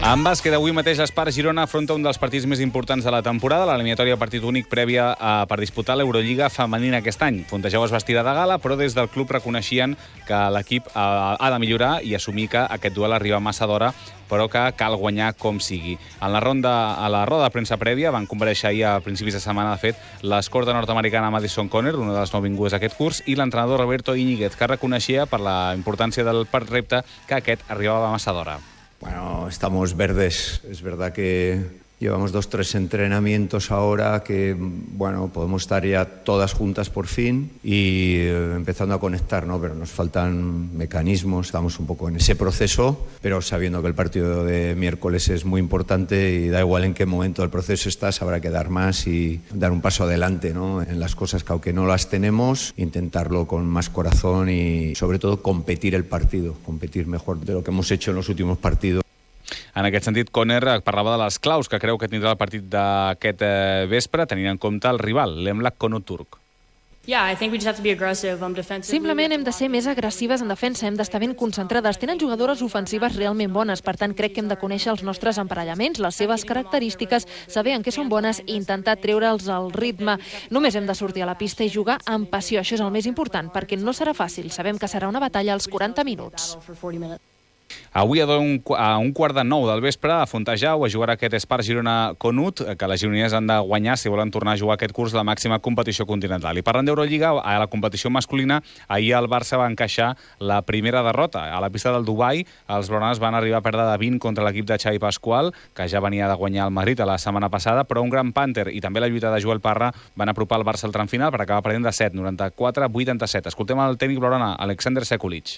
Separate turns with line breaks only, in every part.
En bàsquet, avui mateix l'Espart Girona afronta un dels partits més importants de la temporada, l'eliminatòria partit únic prèvia per disputar l'Eurolliga femenina aquest any. Fontejau es vestirà de gala, però des del club reconeixien que l'equip ha de millorar i assumir que aquest duel arriba massa d'hora, però que cal guanyar com sigui. A la roda de premsa prèvia van comparèixer ahir a principis de setmana, de fet, l'escorta nord-americana Madison Conner, una de les nouvingudes d'aquest curs, i l'entrenador Roberto Íñiguez, que reconeixia per la importància del repte que aquest arribava massa d'hora.
Bueno, estamos verdes. Es verdad que llevamos 2-3 entrenamientos ahora que, bueno, podemos estar ya todas juntas por fin y empezando a conectar, ¿no? Pero nos faltan mecanismos, estamos un poco en ese proceso, pero sabiendo que el partido de miércoles es muy importante y da igual en qué momento del proceso estás, habrá que dar más y dar un paso adelante, ¿no? En las cosas que aunque no las tenemos, intentarlo con más corazón y sobre todo competir el partido, competir mejor de lo que hemos hecho en los últimos partidos.
En aquest sentit, Conner parlava de les claus que creu que tindrà el partit d'aquest vespre, tenint en compte el rival, l'Emlak Konuturk.
Simplement hem de ser més agressives en defensa, hem d'estar ben concentrades. Tenen jugadores ofensives realment bones, per tant crec que hem de conèixer els nostres emparellaments, les seves característiques, saber en què són bones i intentar treure'ls el ritme. Només hem de sortir a la pista i jugar amb passió, això és el més important, perquè no serà fàcil. Sabem que serà una batalla als 40 minuts.
Avui a un quart de 9 del vespre a Fontejau es jugarà aquest Espart Girona Conut, que les gironines han de guanyar si volen tornar a jugar aquest curs la màxima competició continental. I parlant d'Eurolliga, a la competició masculina, ahir el Barça va encaixar la primera derrota. A la pista del Dubai, els blaugranes van arribar a perdre de 20 contra l'equip de Xavi Pascual, que ja venia de guanyar el Madrid la setmana passada, però un gran Panther i també la lluita de Joel Parra van apropar el Barça al tram final per acabar perdent de 7, 94-87. Escoltem el tècnic blaugrana, Alexander Sekulic.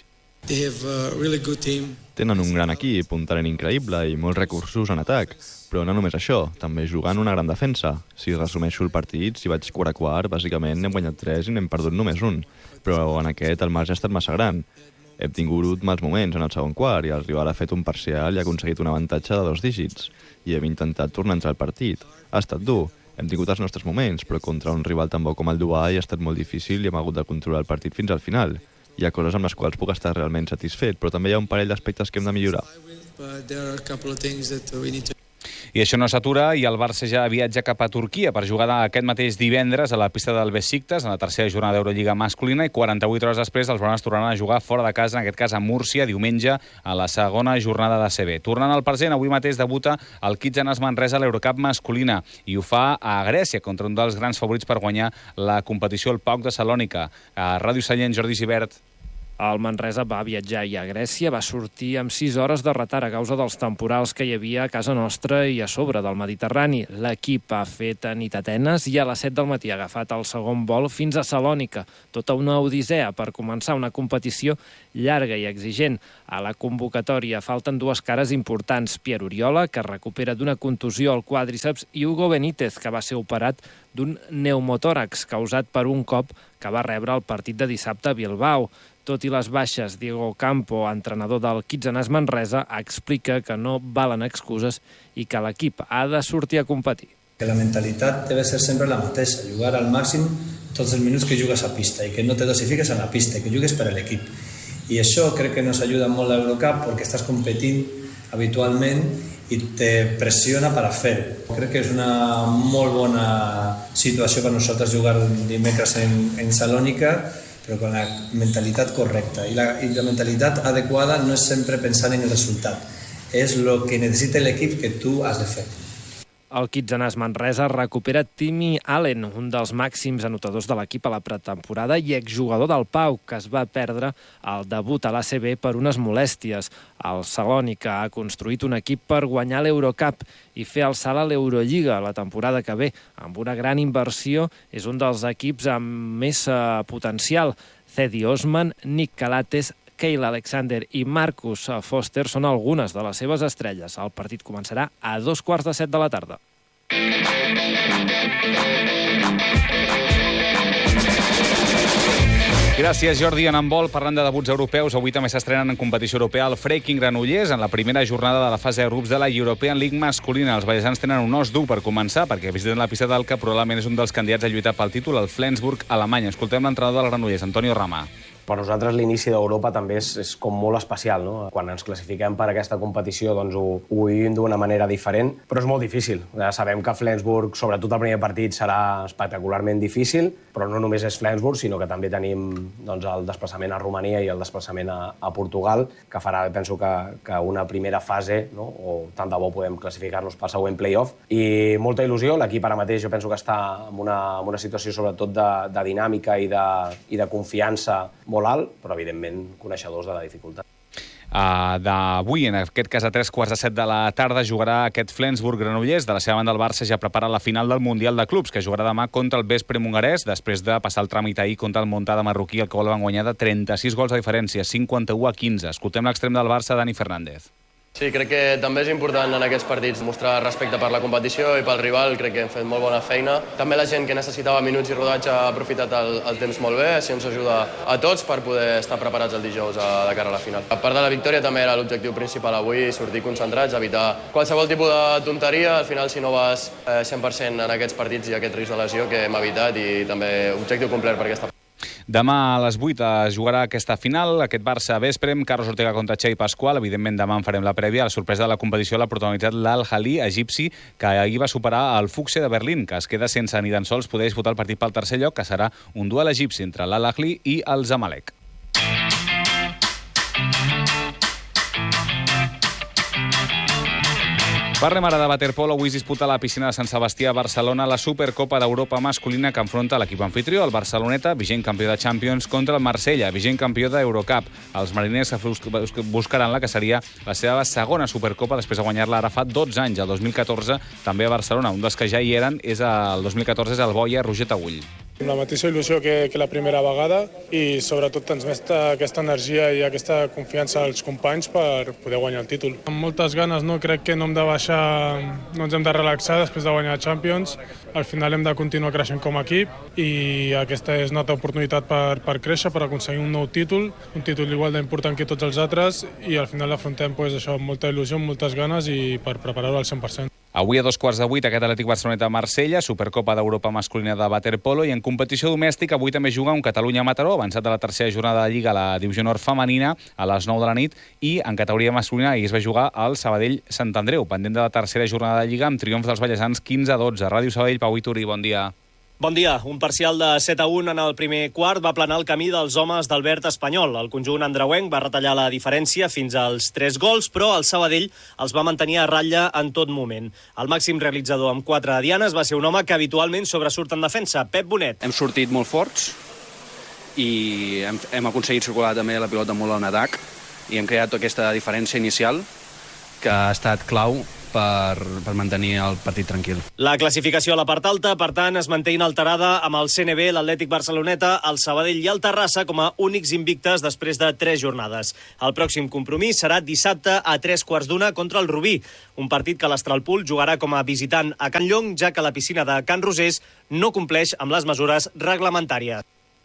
Tenen un gran equip, un talent increïble i molts recursos en atac, però no només això, també jugant una gran defensa. Si resumeixo el partit, si vaig quart a quart, bàsicament hem guanyat 3 i n'hem perdut només un, però en aquest el marge ha estat massa gran. Hem tingut mals moments en el segon quart i el rival ha fet un parcial i ha aconseguit un avantatge de 2 dígits, i hem intentat tornar a entrar al partit. Ha estat dur, hem tingut els nostres moments, però contra un rival tan bo com el Dubai ha estat molt difícil i hem hagut de controlar el partit fins al final. Hi ha coses amb les quals puc estar realment satisfet, però també hi ha un parell d'aspectes que hem de millorar.
I això no s'atura i el Barça ja viatja cap a Turquia per jugar aquest mateix divendres a la pista del Besiktas, en la tercera jornada d'Eurolliga masculina, i 48 hores després els blaugranes tornaran a jugar fora de casa, en aquest cas a Múrcia, diumenge, a la segona jornada d'ACB. Tornant al present, avui mateix debuta el Kitsanas Manresa a l'Eurocup masculina i ho fa a Grècia, contra un dels grans favorits per guanyar la competició, el PAOK de Salònica. A Ràdio Sallent, Jordi Gibert.
El Manresa va viatjar a Grècia, va sortir amb 6 hores de retard a causa dels temporals que hi havia a casa nostra i a sobre del Mediterrani. L'equip ha fet nit a Atenes i a les 7 del matí ha agafat el segon vol fins a Salònica. Tota una odissea per començar una competició llarga i exigent. A la convocatòria falten 2 cares importants, Pierre Oriola, que recupera d'una contusió al quàdriceps, i Hugo Benítez, que va ser operat d'un pneumotòrax causat per un cop que va rebre el partit de dissabte a Bilbao. Tot i les baixes, Diego Campo, entrenador del Kitsanas Manresa, explica que no valen excuses i que l'equip ha de sortir a competir.
Que la mentalitat debe ser sempre la mateixa, jugar al màxim tots els minuts que jugues a pista i que no te dosifiques a la pista, que jugues per a l'equip. I això crec que nos ajuda molt a l'Eurocup perquè estàs competint habitualment i te pressiona per a fer-ho. Crec que és una molt bona situació per nosaltres jugar dimecres en Salònica, però con la mentalitat correcta. I la mentalitat adequada no és sempre pensar en el resultat, és el que necessita l'equip que tu has de fer.
El Kitsanas Manresa recupera Timmy Allen, un dels màxims anotadors de l'equip a la pretemporada i exjugador del PAOK, que es va perdre el debut a l'ACB per unes molèsties. El Salònica ha construït un equip per guanyar l'Eurocup i fer el salt a l'Eurolliga la temporada que ve. Amb una gran inversió, és un dels equips amb més potencial. Cedi Osman, Nick Calates, Kyle Alexander i Marcus Foster són algunes de les seves estrelles. El partit començarà a 7:15 de la tarda.
Gràcies, Jordi. En handbol, parlant de debuts europeus, avui també s'estrenen en competició europea el Freaking Granollers en la primera jornada de la fase de grups de la European League masculina. Els ballesans tenen un os dur per començar, perquè visiten la pista d'Alca, probablement és un dels candidats a lluitar pel títol, el Flensburg, Alemanya. Escoltem l'entrenador del Granollers, Antonio Rama.
Per nosaltres l'inici d'Europa també és com molt especial, no? Quan ens classifiquem per aquesta competició doncs ho vivim d'una manera diferent, però és molt difícil. Ja sabem que Flensburg, sobretot el primer partit, serà espectacularment difícil, però no només és Flensburg, sinó que també tenim doncs, el desplaçament a Romania i el desplaçament a Portugal, que farà, penso, que una primera fase, no? O tant de bo podem classificar-nos pel següent play-off. I molta il·lusió, l'equip ara mateix jo penso que està en una situació sobretot de dinàmica i de confiança molt alt, però evidentment coneixedors de la dificultat.
D'avui, en aquest cas a 3:15 de la tarda, jugarà aquest Flensburg-Granollers. De la seva banda, el Barça ja prepara la final del Mundial de Clubs, que jugarà demà contra el Veszprém hongarès, després de passar el tràmit ahir contra el Montcada marroquí, el qual van guanyar de 36 gols de diferència, 51-15. Escoltem l'extrem del Barça, Dani Fernández.
Sí, crec que també és important en aquests partits mostrar respecte per la competició i pel rival. Crec que hem fet molt bona feina. També la gent que necessitava minuts i rodatge ha aprofitat el temps molt bé, així ens ajuda a tots per poder estar preparats el dijous de cara a la final. A part de la victòria també era l'objectiu principal avui, sortir concentrats, evitar qualsevol tipus de tonteria. Al final, si no vas 100% en aquests partits, hi ha aquest risc de lesió que hem evitat i també objectiu complet per aquesta.
Demà a les 8 es jugarà aquesta final, aquest Barça-Veszprém, Carlos Ortega contra Xavi Pascual. Evidentment, demà en farem la prèvia. La sorpresa de la competició l'ha protagonitzat l'Al-Ahly egipci, que ahir va superar el Fuchse de Berlín, que es queda sense ni tan sols poder disputar el partit pel tercer lloc, que serà un duel egipci entre l'Al-Ahly i el Zamalek. Parlem ara de waterpolo. Avui es disputa a la piscina de Sant Sebastià a Barcelona la Supercopa d'Europa masculina que enfronta l'equip anfitrió, el Barceloneta, vigent campió de Champions, contra el Marsella, vigent campió d'Eurocup. Els mariners buscaran la que seria la seva segona Supercopa després de guanyar-la ara fa 12 anys, el 2014, també a Barcelona. Un dels que ja hi eren el 2014 és el Boia Roger Taüll.
Amb la mateixa il·lusió que la primera vegada i sobretot transmet aquesta energia i aquesta confiança als companys per poder guanyar el títol. Amb moltes ganes, no? Crec que no hem de baixar, no ens hem de relaxar després de guanyar Champions. Al final hem de continuar creixent com a equip i aquesta és una altra oportunitat per créixer, per aconseguir un nou títol, un títol igual d'important que tots els altres i al final l'afrontem això amb molta il·lusió, amb moltes ganes i per preparar-ho al 100%.
Avui a 2:15 aquest Atlètic Barceloneta-Marsella, Supercopa d'Europa masculina de waterpolo, i en competició domèstica avui també juga un Catalunya-Mataró, avançat de la tercera jornada de Lliga a la Divisió Nord femenina a les 9 de la nit, i en categoria masculina ahir es va jugar al Sabadell-Sant Andreu, pendent de la tercera jornada de Lliga amb triomf dels ballesans 15-12. Ràdio Sabadell, Pau Ituri, bon dia.
Bon dia. Un parcial de 7-1 en el primer quart va aplanar el camí dels homes d'Albert Espanyol. El conjunt andreuenc va retallar la diferència fins als 3 gols, però el Sabadell els va mantenir a ratlla en tot moment. El màxim realitzador amb 4 dianes va ser un home que habitualment sobresurt en defensa, Pep Bonet.
Hem sortit molt forts i hem aconseguit circular també la pilota molt en atac i hem creat aquesta diferència inicial que ha estat clau per mantenir el partit tranquil.
La classificació a la part alta, per tant, es manté inalterada amb el CNB, l'Atlètic Barceloneta, el Sabadell i el Terrassa com a únics invictes després de 3 jornades. El pròxim compromís serà dissabte a 3:15 contra el Rubí, un partit que l'Astralpool jugarà com a visitant a Can Llong, ja que la piscina de Can Rosés no compleix amb les mesures reglamentàries.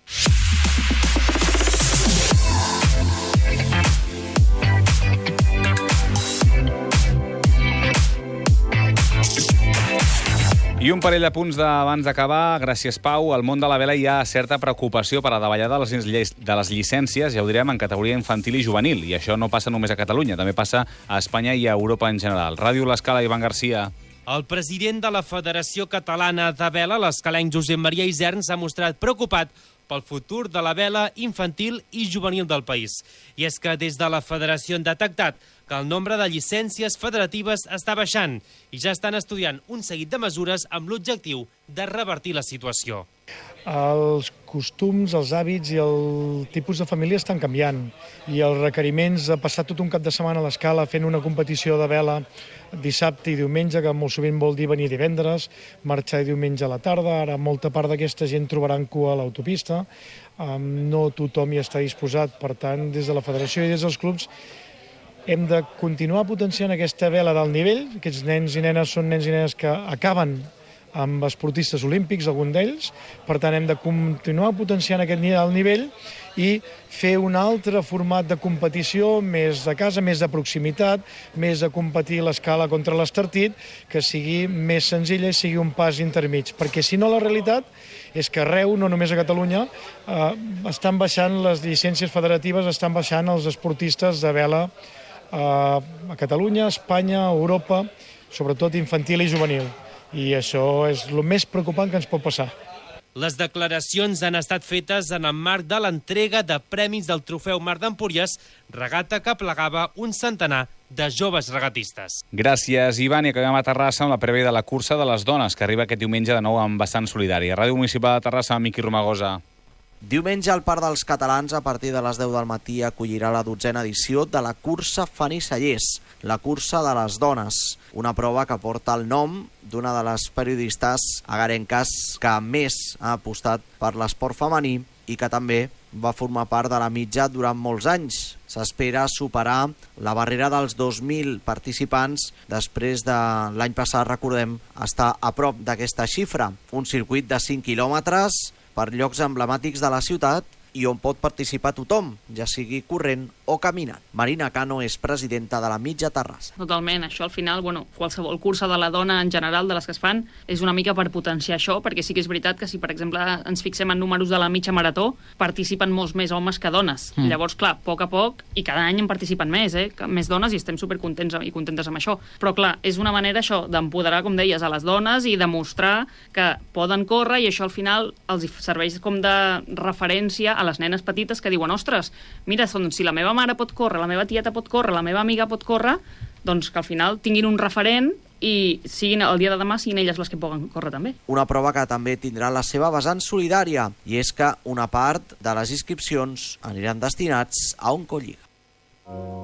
I un parell de punts abans d'acabar. Gràcies, Pau. Al món de la vela hi ha certa preocupació per la davallada de les llicències, ja ho direm, en categoria infantil i juvenil. I això no passa només a Catalunya, també passa a Espanya i a Europa en general. Ràdio L'Escala, Ivan Garcia.
El president de la Federació Catalana de Vela, l'escalenc Josep Maria Isern, s'ha mostrat preocupat pel futur de la vela infantil i juvenil del país. I és que des de la Federació han detectat que el nombre de llicències federatives està baixant i ja estan estudiant un seguit de mesures amb l'objectiu de revertir la situació.
Els costums, els hàbits i el tipus de família estan canviant i els requeriments de passar tot un cap de setmana a l'Escala fent una competició de vela dissabte i diumenge, que molt sovint vol dir venir divendres, marxar diumenge a la tarda. Ara molta part d'aquesta gent trobaran cua a l'autopista. No tothom hi està disposat, per tant, des de la federació i des dels clubs hem de continuar potenciant aquesta vela d'alt nivell. Aquests nens i nenes són nens i nenes que acaben amb esportistes olímpics, algun d'ells. Per tant, hem de continuar potenciant aquest alt nivell i fer un altre format de competició més de casa, més de proximitat, més de competir l'escala contra l'estartit, que sigui més senzilla i sigui un pas intermig. Perquè si no, la realitat és que arreu, no només a Catalunya, estan baixant les llicències federatives, estan baixant els esportistes de vela a Catalunya, a Espanya, a Europa, sobretot infantil i juvenil. I això és el més preocupant que ens pot passar.
Les declaracions han estat fetes en el marc de l'entrega de premis del Trofeu Mar d'Empúries, regata que plegava un centenar de joves regatistes.
Gràcies, Ivan. I acabem a Terrassa amb la prèvia de la cursa de les dones, que arriba aquest diumenge de nou amb Vessant Solidari. Ràdio Municipal de Terrassa, amb Miqui Romagosa.
Diumenge, el Parc dels Catalans, a partir de les 10 del matí, acollirà la 12a edició de la cursa Fenisallers, la cursa de les dones, una prova que porta el nom d'una de les periodistes agarenques que més ha apostat per l'esport femení i que també va formar part de la mitja durant molts anys. S'espera superar la barrera dels 2.000 participants després de l'any passat, recordem, estar a prop d'aquesta xifra. Un circuit de 5 quilòmetres per llocs emblemàtics de la ciutat i on pot participar tothom, ja sigui corrent o caminant. Marina Cano és presidenta de la Mitja Terrassa.
Totalment, això al final, qualsevol cursa de la dona en general, de les que es fan, és una mica per potenciar això, perquè sí que és veritat que si, per exemple, ens fixem en números de la mitja marató, participen molts més homes que dones. Llavors, clar, a poc, i cada any en participen més, més dones, i estem supercontents i contentes amb això. Però, clar, és una manera, això, d'empoderar, com deies, a les dones i demostrar que poden córrer, i això al final els serveix com de referència a les nenes petites que diuen, ostres, mira, si la meva mare pot córrer, la meva tieta pot córrer, la meva amiga pot córrer, doncs que al final tinguin un referent i siguin el dia de demà siguin elles les que poden córrer també.
Una prova que també tindrà la seva vessant solidària, i és que una part de les inscripcions aniran destinats a Oncolliga.